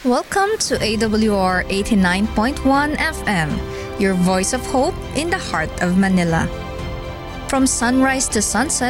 Welcome to AWR 89.1 FM, your voice of hope in the heart of Manila. From sunrise to sunset,